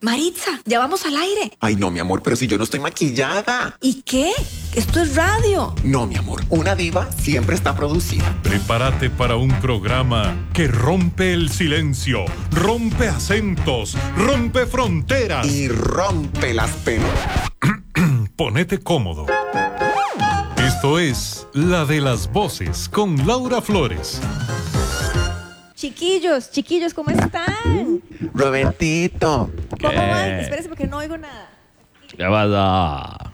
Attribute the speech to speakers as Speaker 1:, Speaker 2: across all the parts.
Speaker 1: Maritza, ya vamos al aire.
Speaker 2: Ay, no, mi amor, pero si yo no estoy maquillada.
Speaker 1: ¿Y qué? Esto es radio.
Speaker 2: No, mi amor, una diva siempre está producida.
Speaker 3: Prepárate para un programa que rompe el silencio, rompe acentos, rompe fronteras.
Speaker 2: Y rompe las penas.
Speaker 3: Ponete cómodo. Esto es La de las Voces con Laura Flores.
Speaker 1: Chiquillos, ¿cómo están?
Speaker 2: Robertito.
Speaker 1: ¿Cómo van? Espérese porque no oigo nada.
Speaker 4: ¿Qué pasa?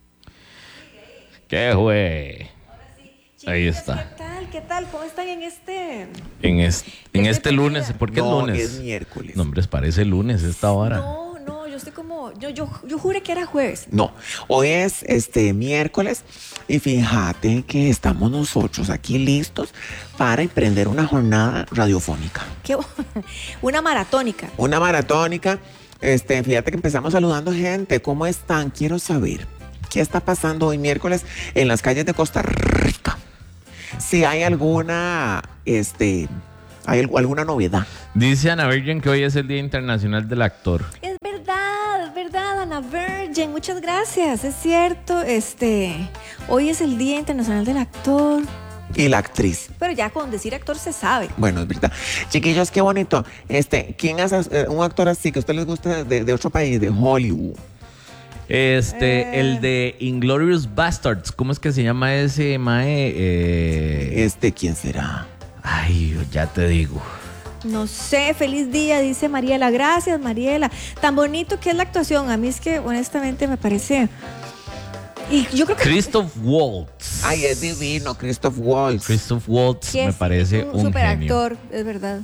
Speaker 4: ¿Qué fue?
Speaker 1: Chiquillos,
Speaker 4: Ahí está.
Speaker 1: ¿Qué tal? ¿Cómo están en este?
Speaker 4: En este lunes. ¿Por qué
Speaker 2: No,
Speaker 4: lunes?
Speaker 2: es miércoles.
Speaker 4: No, hombre, parece lunes esta hora.
Speaker 1: No, yo estoy como... Yo juré que era jueves.
Speaker 2: No, hoy es miércoles y fíjate que estamos nosotros aquí listos para emprender una jornada radiofónica.
Speaker 1: Una maratónica.
Speaker 2: Una maratónica. Fíjate que empezamos saludando gente. ¿Cómo están? Quiero saber qué está pasando hoy miércoles en las calles de Costa Rica. Si hay alguna alguna novedad.
Speaker 4: Dice Ana Virgen que hoy es el Día Internacional del Actor.
Speaker 1: Es verdad, Ana Virgen, muchas gracias, es cierto, hoy es el Día Internacional del Actor.
Speaker 2: Y la actriz.
Speaker 1: Pero ya con decir actor se sabe.
Speaker 2: Bueno, es verdad. Chiquillos, qué bonito. ¿Quién es un actor así que a ustedes les gusta de otro país, de Hollywood?
Speaker 4: El de Inglourious Basterds, ¿cómo es que se llama ese mae?
Speaker 2: ¿Quién será?
Speaker 4: Ay, ya te digo.
Speaker 1: No sé, feliz día, dice Mariela. Gracias, Mariela. Tan bonito que es la actuación. A mí es que honestamente me parece... Y yo creo que...
Speaker 4: Christoph Waltz.
Speaker 2: Ay, es divino, Christoph Waltz.
Speaker 4: Christoph Waltz me parece un
Speaker 1: super
Speaker 4: genio.
Speaker 1: actor, es verdad.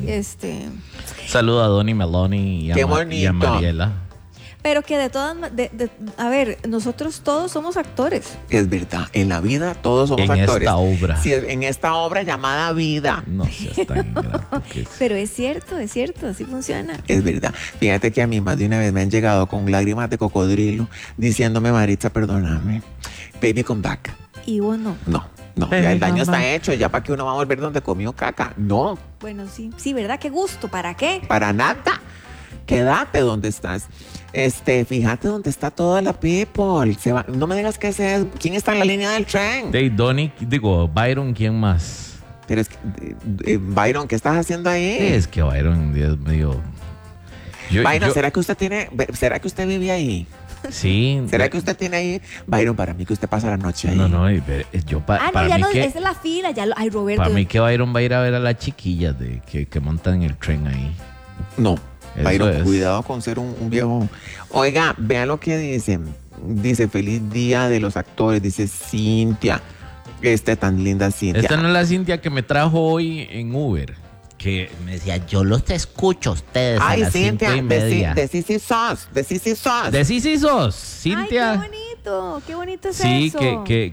Speaker 4: Saludo a Donny Meloni y a Mariela.
Speaker 1: Pero que de todas... a ver, nosotros todos somos actores.
Speaker 2: Es verdad, en la vida todos somos
Speaker 4: en
Speaker 2: actores.
Speaker 4: Esta obra.
Speaker 2: Sí, en esta obra llamada vida.
Speaker 4: No seas tan ingrato que es.
Speaker 1: Pero es cierto, así funciona.
Speaker 2: Es verdad. Fíjate que a mí más de una vez me han llegado con lágrimas de cocodrilo diciéndome, Maritza, perdóname. Baby, come back.
Speaker 1: Y vos no.
Speaker 2: No, ya el daño está hecho. Ya para que uno va a volver donde comió caca. No.
Speaker 1: Bueno, sí, ¿verdad? Qué gusto. ¿Para qué?
Speaker 2: Para nada. Quédate donde estás. Fíjate dónde está toda la people. No me digas que quién está en la línea del tren.
Speaker 4: Byron, ¿quién más?
Speaker 2: Pero es que, Byron, ¿qué estás haciendo ahí?
Speaker 4: Es que Byron es medio...
Speaker 2: Byron, ¿será que usted vive ahí?
Speaker 4: Sí.
Speaker 2: ¿Será que usted tiene ahí? Byron, para mí que usted pasa la noche ahí.
Speaker 4: No, yo
Speaker 1: esa es la fila, ay, Roberto.
Speaker 4: Para mí que Byron va a ir a ver a las chiquillas que montan el tren ahí.
Speaker 2: No. Byron, cuidado con ser un viejo. Oiga, vea lo que dice. Dice, feliz día de los actores. Dice Cintia. Tan linda Cintia.
Speaker 4: Esta no es la Cintia que me trajo hoy en Uber. Que me decía, yo los escucho a ustedes.
Speaker 2: Ay,
Speaker 4: a las
Speaker 2: Cintia,
Speaker 4: 5:30.
Speaker 2: de Sisi Sos.
Speaker 4: De Sisi Sos, Cintia.
Speaker 1: Ay, qué bonito es
Speaker 4: sí,
Speaker 1: eso.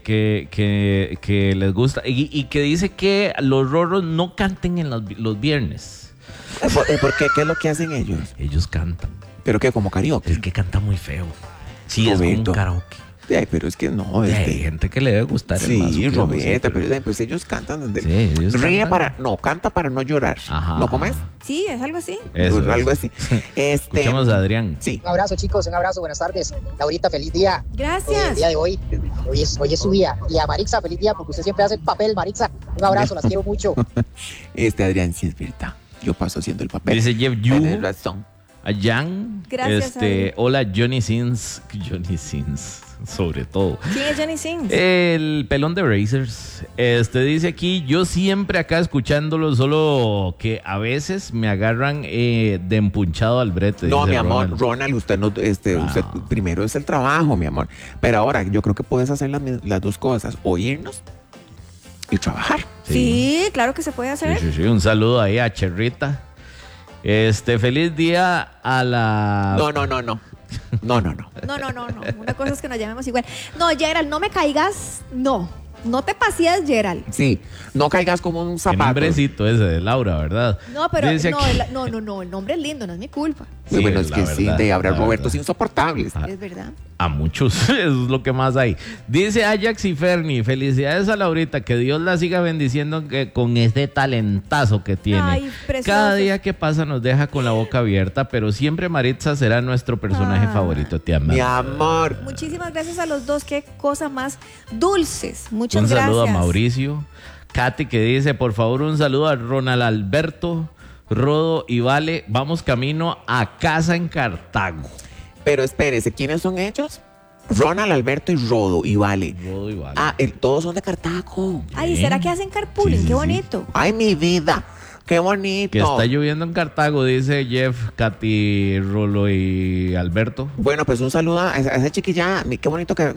Speaker 4: que les gusta. Y que dice que los rorros no canten en los viernes.
Speaker 2: ¿Por qué? ¿Qué es lo que hacen ellos?
Speaker 4: Ellos cantan.
Speaker 2: ¿Pero qué? ¿Como karaoke?
Speaker 4: Es que canta muy feo. Sí,
Speaker 2: Roberto.
Speaker 4: es como un karaoke.
Speaker 2: Ay, pero es que no.
Speaker 4: Hay gente que le debe gustar.
Speaker 2: Sí, Roberto, pero pues ellos cantan.
Speaker 4: Sí, ellos
Speaker 2: canta para no llorar.
Speaker 4: Ajá.
Speaker 2: ¿No comes?
Speaker 1: Sí, es algo así.
Speaker 4: Eso,
Speaker 2: algo así.
Speaker 4: Escuchamos a Adrián.
Speaker 2: Sí.
Speaker 5: Un abrazo, chicos, un abrazo, buenas tardes. Laurita, feliz día.
Speaker 1: Gracias.
Speaker 5: El día de hoy es su día. Y a Maritza, feliz día, porque usted siempre hace el papel, Maritza. Un abrazo, las quiero mucho.
Speaker 2: Adrián, sí es verdad. Yo paso haciendo el papel.
Speaker 4: Dice Jeff Yu.
Speaker 2: Tienes razón.
Speaker 4: A Jan.
Speaker 1: Gracias, Adrián.
Speaker 4: Hola, Johnny Sins, sobre todo.
Speaker 1: ¿Quién es Johnny Sins?
Speaker 4: El pelón de Brazers. Dice aquí, yo siempre acá escuchándolo, solo que a veces me agarran de empunchado al brete.
Speaker 2: No,
Speaker 4: dice
Speaker 2: mi amor, Ronald, usted no, usted primero es el trabajo, mi amor. Pero ahora yo creo que puedes hacer las dos cosas, oírnos y trabajar.
Speaker 1: Sí, claro que se puede hacer.
Speaker 4: Sí. Un saludo ahí a Cherrita. Feliz día a la...
Speaker 2: No.
Speaker 1: No. Una cosa es que nos llamemos igual. No, Gerald, no me caigas. No te pasees, Gerald.
Speaker 2: Sí, no caigas como un zapato.
Speaker 4: El nombrecito ese de Laura, ¿verdad?
Speaker 1: No, pero
Speaker 4: Dice
Speaker 1: no, el nombre es lindo, no es mi culpa.
Speaker 2: Sí, bueno, es que sí, de habrá Robertos insoportables.
Speaker 1: Es verdad.
Speaker 4: A muchos, eso es lo que más hay. Dice Ajax y Fernie, felicidades a Laurita, que Dios la siga bendiciendo con este talentazo que tiene.
Speaker 1: Ay, preciosos.
Speaker 4: Cada día que pasa nos deja con la boca abierta, pero siempre Maritza será nuestro personaje favorito, te amamos.
Speaker 2: Mi amor.
Speaker 1: Muchísimas gracias a los dos. Qué cosa más dulces. Muchas
Speaker 4: Un
Speaker 1: gracias.
Speaker 4: saludo a Mauricio. Katy que dice, por favor, un saludo a Ronald Alberto, Rodo y Vale. Vamos camino a casa en Cartago.
Speaker 2: Pero espérese, ¿quiénes son ellos? Ronald, Alberto y Rodo y Vale.
Speaker 4: Rodo y Vale.
Speaker 2: Ah, todos son de Cartago.
Speaker 1: Ay,
Speaker 4: Bien.
Speaker 1: ¿será que hacen carpooling?
Speaker 4: Sí, sí,
Speaker 1: Qué
Speaker 4: sí.
Speaker 1: bonito.
Speaker 2: Ay, mi vida. Qué bonito.
Speaker 4: Que está lloviendo en Cartago, dice Jeff, Katy, Rolo y Alberto.
Speaker 2: Bueno, pues un saludo a esa chiquilla. Qué bonito que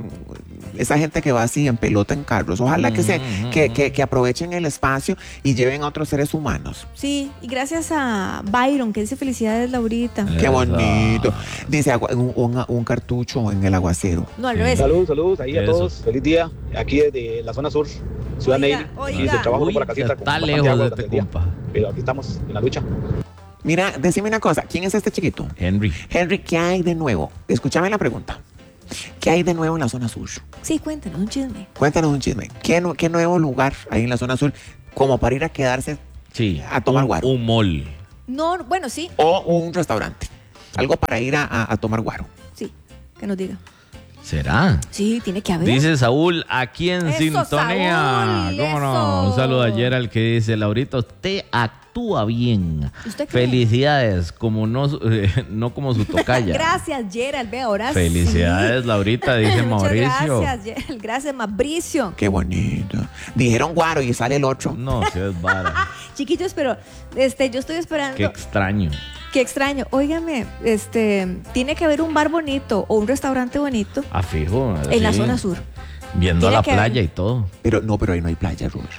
Speaker 2: esa gente que va así en pelota en carros. Ojalá que aprovechen el espacio y lleven a otros seres humanos.
Speaker 1: Sí, y gracias a Byron, que dice felicidades, Laurita.
Speaker 2: Qué
Speaker 4: Eso.
Speaker 2: bonito. Dice un cartucho en el aguacero.
Speaker 1: No, al revés.
Speaker 6: Saludos ahí a
Speaker 4: Eso.
Speaker 6: todos. Feliz día. Aquí desde la zona sur, Ciudad
Speaker 1: Oiga,
Speaker 6: Neyli.
Speaker 1: oiga.
Speaker 6: Y desde el trabajo
Speaker 4: Uy,
Speaker 6: por la casita.
Speaker 4: está
Speaker 6: con
Speaker 4: lejos
Speaker 6: bastante agua
Speaker 4: de
Speaker 6: durante
Speaker 4: este
Speaker 6: el día.
Speaker 4: compa.
Speaker 6: Pero aquí estamos en la lucha.
Speaker 2: Mira, decime una cosa. ¿Quién es este chiquito?
Speaker 4: Henry.
Speaker 2: Henry, ¿qué hay de nuevo? Escúchame la pregunta. ¿Qué hay de nuevo en la zona sur?
Speaker 1: Sí, cuéntanos, un chisme.
Speaker 2: Cuéntanos un chisme. ¿Qué nuevo lugar hay en la zona sur como para ir a quedarse
Speaker 4: Sí.
Speaker 2: a tomar guaro?
Speaker 4: Un mall.
Speaker 1: No, bueno, sí,
Speaker 2: O un restaurante. Algo para ir a tomar guaro.
Speaker 1: sí, que nos diga.
Speaker 4: ¿Será?
Speaker 1: Sí, tiene que haber.
Speaker 4: Dice Saúl, aquí en
Speaker 1: Eso,
Speaker 4: sintonía.
Speaker 1: Saúl,
Speaker 4: ¿Cómo no?
Speaker 1: eso.
Speaker 4: Un saludo a Gerald que dice, Laurita, usted actúa bien.
Speaker 1: ¿Usted cree?
Speaker 4: Felicidades, como no como su tocaya.
Speaker 1: Gracias, Gerald. Ve, ahora
Speaker 4: Felicidades,
Speaker 1: sí.
Speaker 4: Laurita, dice
Speaker 1: Muchas
Speaker 4: Mauricio.
Speaker 1: gracias, Gerald. Gracias, Mauricio.
Speaker 2: Qué bonito. Dijeron guaro y sale el otro.
Speaker 4: No, si es vara.
Speaker 1: Chiquitos, pero yo estoy esperando.
Speaker 4: Qué extraño.
Speaker 1: Qué extraño. Óigame, tiene que haber un bar bonito o un restaurante bonito
Speaker 4: A fijo.
Speaker 1: en la
Speaker 4: sí.
Speaker 1: zona sur.
Speaker 4: Viendo
Speaker 1: Tiene
Speaker 4: la
Speaker 1: que
Speaker 4: playa
Speaker 1: haber.
Speaker 4: y todo.
Speaker 2: Pero ahí no hay playa, Robert.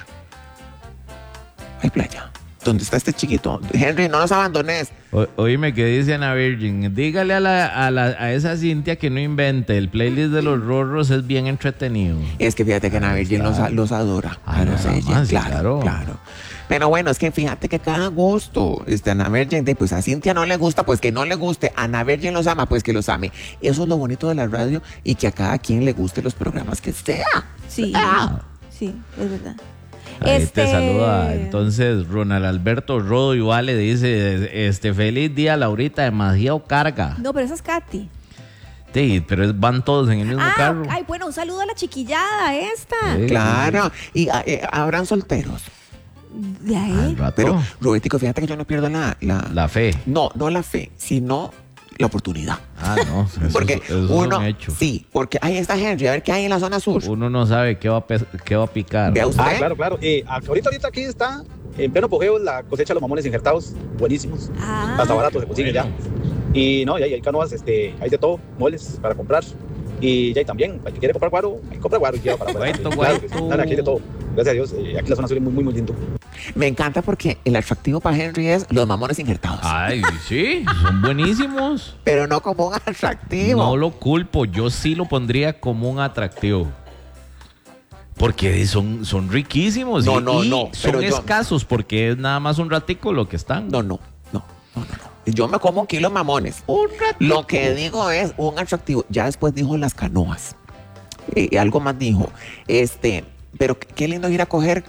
Speaker 2: Hay playa. ¿Dónde está este chiquito? Henry, no nos abandones.
Speaker 4: Oíme que dice Ana Virgin, dígale a esa Cintia que no invente, el playlist de los rorros es bien entretenido.
Speaker 2: Es que fíjate que Ana Virgin los adora.
Speaker 4: Ah, no,
Speaker 2: ella,
Speaker 4: sí, claro.
Speaker 2: claro. Pero bueno, es que fíjate que cada gusto, Ana Virgin, pues a Cintia no le gusta, pues que no le guste. Ana Virgin los ama, pues que los ame. Eso es lo bonito de la radio y que a cada quien le guste los programas que sea.
Speaker 1: Sí,
Speaker 2: Ah.
Speaker 1: sí, es verdad.
Speaker 4: Ahí te saluda entonces Ronald Alberto Rodo y Vale dice, feliz día Laurita, demasiado carga.
Speaker 1: No, pero esa es Katy.
Speaker 4: Sí, pero van todos en el mismo carro.
Speaker 1: Ay, bueno, un saludo a la chiquillada esta.
Speaker 4: Sí.
Speaker 2: Claro. Y habrán solteros.
Speaker 1: De
Speaker 4: Al
Speaker 1: ahí.
Speaker 4: rato,
Speaker 2: Pero, Robertico, fíjate que yo no pierdo
Speaker 4: la fe.
Speaker 2: No la fe, sino la oportunidad.
Speaker 4: Ah, no, eso,
Speaker 2: Porque
Speaker 4: eso es
Speaker 2: uno,
Speaker 4: un hecho.
Speaker 2: sí, porque ahí está Henry, a ver qué hay en la zona sur.
Speaker 4: Uno no sabe qué va a picar.
Speaker 2: Vea usted.
Speaker 6: Claro. Ahorita aquí está en pleno apogeo la cosecha de los mamones injertados. Buenísimos.
Speaker 1: Ah.
Speaker 6: Hasta barato se consigue ya. Y no, y hay canoas, hay de todo, moles para comprar. Y ya y también, el que quiere comprar guaro, hay que comprar guaro y lleva para afuera.
Speaker 4: Guaito,
Speaker 6: Claro que sí.
Speaker 4: guaito.
Speaker 6: Dale, aquí hay de todo. Gracias a Dios, aquí la zona sur es muy, muy lindo.
Speaker 2: Me encanta porque el atractivo para Henry es los mamones injertados.
Speaker 4: Ay, sí, son buenísimos.
Speaker 2: Pero no como un atractivo.
Speaker 4: No lo culpo, yo sí lo pondría como un atractivo. Porque son riquísimos.
Speaker 2: No,
Speaker 4: y
Speaker 2: no,
Speaker 4: son
Speaker 2: pero yo-
Speaker 4: escasos porque es nada más un ratico lo que están.
Speaker 2: No. Yo me como un kilo de mamones. Lo que digo es un atractivo. Ya después dijo las canoas. Algo más dijo. Pero qué lindo ir a coger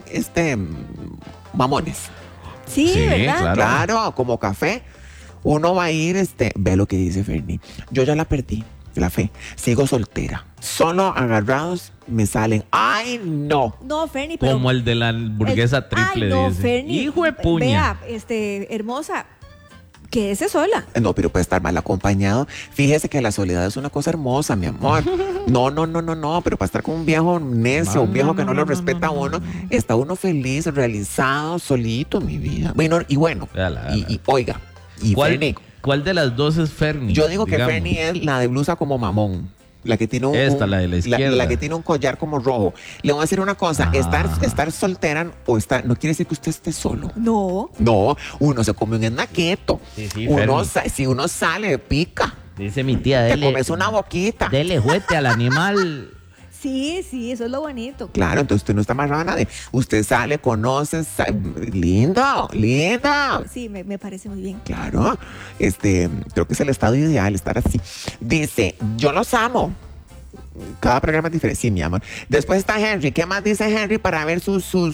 Speaker 2: mamones.
Speaker 1: Sí,
Speaker 4: Sí,
Speaker 1: ¿verdad?
Speaker 4: claro.
Speaker 2: Claro, como café. Uno va a ir, ve lo que dice Fernie. Yo ya la perdí, la fe. Sigo soltera. Solo agarrados me salen. ¡Ay, no!
Speaker 1: No, Fernie, pero.
Speaker 4: Como el de la hamburguesa triple.
Speaker 1: Ay, no,
Speaker 4: dice.
Speaker 1: Fernie.
Speaker 4: Hijo de puña.
Speaker 1: Vea, hermosa. Quédese sola.
Speaker 2: No, pero puede estar mal acompañado. Fíjese que la soledad es una cosa hermosa, mi amor. No, pero para estar con un viejo necio, un viejo que no lo respeta a uno, está uno feliz, realizado, solito, mi vida. Bueno, y bueno,
Speaker 4: Véala.
Speaker 2: y oiga, y Fernie,
Speaker 4: ¿Cuál de las dos es Fernie?
Speaker 2: yo digo que
Speaker 4: Digamos.
Speaker 2: Fernie es la de blusa como mamón. La que tiene
Speaker 4: La de la izquierda.
Speaker 2: la que tiene un collar como rojo. Le voy a decir una cosa,
Speaker 4: Ajá.
Speaker 2: estar soltera no quiere decir que usted esté solo.
Speaker 1: No.
Speaker 2: No, uno se come un enaqueto.
Speaker 4: Sí, sí,
Speaker 2: Uno
Speaker 4: Fernie.
Speaker 2: si uno sale, pica.
Speaker 4: Dice mi tía,
Speaker 2: Te comes una boquita.
Speaker 4: dele juguete al animal.
Speaker 1: Sí, sí, eso es lo bonito.
Speaker 2: Claro, entonces usted no está amarrado a nadie. Usted sale, conoce, lindo, lindo.
Speaker 1: Sí, me parece muy bien.
Speaker 2: Claro, creo que es el estado ideal, estar así. Dice, yo los amo. Cada programa es diferente, sí, mi amor. Después está Henry. ¿Qué más dice Henry para ver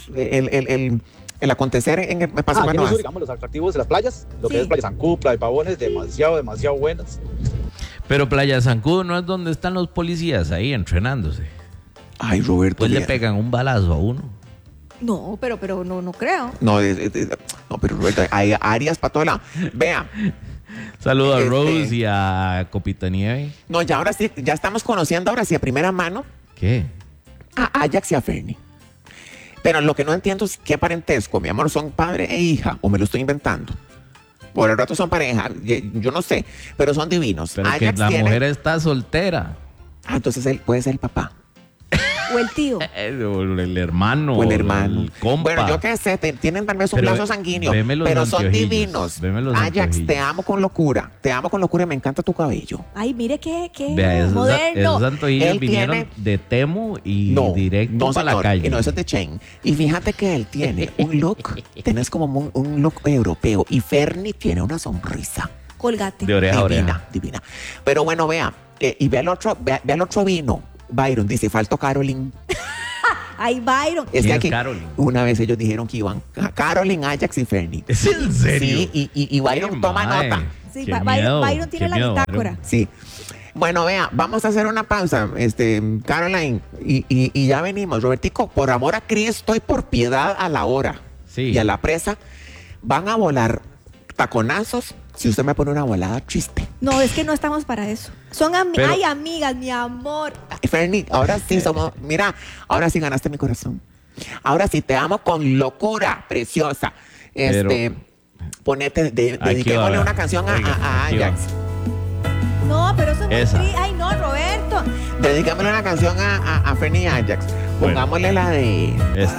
Speaker 2: el acontecer en el Paso
Speaker 6: Aquí en el
Speaker 2: Guanovas?
Speaker 6: sur, digamos, los atractivos de las playas, lo
Speaker 1: Sí.
Speaker 6: que es Playa Zancú, Playa de Pavones, demasiado buenas.
Speaker 4: Pero Playa Zancudo no es donde están los policías ahí entrenándose.
Speaker 2: Ay, Roberto.
Speaker 4: Pues le
Speaker 2: mira.
Speaker 4: pegan un balazo a uno.
Speaker 1: No, pero no creo.
Speaker 2: No, no, pero Roberto, hay áreas para todo lado. Vea,
Speaker 4: Saludos a
Speaker 2: Este-
Speaker 4: Rose y a Copita Nieve.
Speaker 2: no, ya ahora sí, ya estamos conociendo ahora sí a primera mano
Speaker 4: ¿Qué?
Speaker 2: a Ajax y a Fernie. Pero lo que no entiendo es qué parentesco, mi amor, son padre e hija, o me lo estoy inventando. Por el rato son pareja, yo no sé, pero son divinos.
Speaker 4: Pero que
Speaker 2: Ajax
Speaker 4: la
Speaker 2: tiene-
Speaker 4: mujer está soltera.
Speaker 2: entonces él puede ser el papá.
Speaker 1: O el tío.
Speaker 4: O el hermano.
Speaker 2: O el hermano.
Speaker 4: El compa.
Speaker 2: Bueno, yo qué sé, tienen tal vez un
Speaker 4: Pero
Speaker 2: lazo sanguíneo,
Speaker 4: veme los
Speaker 2: pero son
Speaker 4: anteojillos,
Speaker 2: divinos.
Speaker 4: veme los
Speaker 2: Ajax,
Speaker 4: anteojillos.
Speaker 2: te amo con locura. Te amo con locura y me encanta tu cabello.
Speaker 1: Ay, mire qué
Speaker 4: Vea, esos
Speaker 1: moderno.
Speaker 4: antojillos
Speaker 2: Él
Speaker 4: vinieron
Speaker 2: tiene-
Speaker 4: de Temu y
Speaker 2: No,
Speaker 4: directo
Speaker 2: no,
Speaker 4: para la
Speaker 2: señor,
Speaker 4: calle.
Speaker 2: y no, eso es de Chain. Y fíjate que él tiene un look, tienes como un look europeo. Y Fernie tiene una sonrisa
Speaker 1: Colgate.
Speaker 4: De oreja a
Speaker 2: divina,
Speaker 4: oreja.
Speaker 2: divina. Pero bueno, vea, y ve al otro, ve al otro vino. Byron dice, faltó Caroline.
Speaker 1: Ay, Byron.
Speaker 2: Es
Speaker 4: ¿Quién
Speaker 2: que
Speaker 4: es
Speaker 2: aquí,
Speaker 4: Caroline?
Speaker 2: una vez ellos dijeron que iban Caroline, Ajax y Fernie.
Speaker 4: ¿Es en serio?
Speaker 2: Sí, y Byron
Speaker 4: Qué
Speaker 2: toma
Speaker 4: mae.
Speaker 2: nota.
Speaker 1: Sí,
Speaker 4: Qué
Speaker 1: Byron
Speaker 4: miedo,
Speaker 1: tiene
Speaker 4: qué
Speaker 1: la
Speaker 4: miedo,
Speaker 1: bitácora.
Speaker 4: Byron.
Speaker 2: Sí. Bueno, vea, vamos a hacer una pausa, Caroline, y ya venimos. Robertico, por amor a Cristo y por piedad a la hora
Speaker 4: Sí.
Speaker 2: y a la presa, van a volar taconazos si usted me pone una volada triste.
Speaker 1: No, es que no estamos para eso. Son
Speaker 4: Pero-
Speaker 1: ay, amigas, mi amor.
Speaker 2: Fernie, ahora sí somos, mira, ahora sí ganaste mi corazón. Ahora sí te amo con locura, preciosa.
Speaker 4: Pero-
Speaker 2: Ponete, dediquémosle
Speaker 4: va,
Speaker 2: una canción a,
Speaker 4: oiga,
Speaker 2: a
Speaker 4: aquí va.
Speaker 2: Ajax.
Speaker 1: No, pero eso es muy
Speaker 4: Esa.
Speaker 1: Ay, no, Roberto.
Speaker 2: Dedícamele una canción a Fernie y Ajax.
Speaker 4: Bueno.
Speaker 2: Pongámosle la de.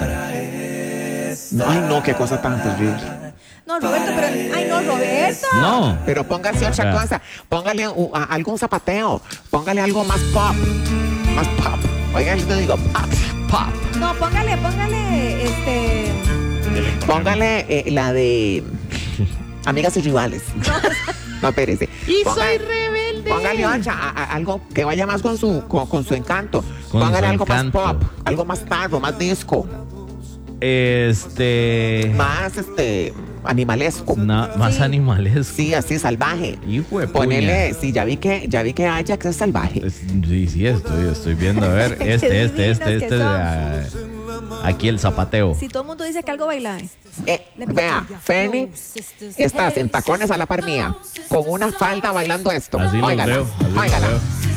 Speaker 4: Esta.
Speaker 2: No, ay, no, qué cosa tan terrible.
Speaker 1: No, Roberto, pero. Ay, no, Roberto.
Speaker 4: No.
Speaker 2: Pero póngase otra
Speaker 4: Ah.
Speaker 2: cosa. Póngale algún zapateo. Póngale algo más pop. Más pop. Oiga, yo te digo pop.
Speaker 4: Pop.
Speaker 1: No, póngale.
Speaker 2: Póngale la de Amigas y Rivales. No, espérese.
Speaker 4: Y
Speaker 2: Ponga-
Speaker 4: soy rebelde.
Speaker 2: Póngale otra, algo que vaya más con su encanto.
Speaker 4: Con
Speaker 2: Póngale
Speaker 4: su
Speaker 2: algo
Speaker 4: encanto.
Speaker 2: más pop. Algo más tarro, más disco. Más animalesco.
Speaker 4: Más
Speaker 1: Sí.
Speaker 4: animales.
Speaker 2: Sí, así salvaje.
Speaker 4: Hijo de
Speaker 2: Ponele, sí, ya vi que Ajax es salvaje.
Speaker 4: Sí, estoy viendo. A ver,
Speaker 1: Qué divinos que son.
Speaker 4: Aquí el zapateo.
Speaker 1: Si todo el mundo dice que algo baila.
Speaker 2: Vea, Fernie, estás en tacones a la par mía, con una falda bailando esto.
Speaker 4: Así los
Speaker 2: Óigala,
Speaker 4: veo. Así los
Speaker 2: óigala.
Speaker 4: veo.